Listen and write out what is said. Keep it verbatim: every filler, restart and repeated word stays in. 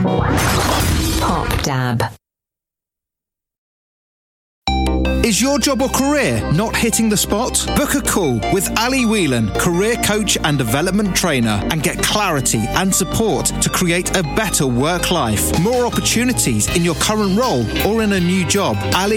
Pop Dab. Is your job or career not hitting the spot? Book a call with Ali Whelan, career coach and development trainer, and get clarity and support to create a better work life. More opportunities in your current role or in a new job. Ali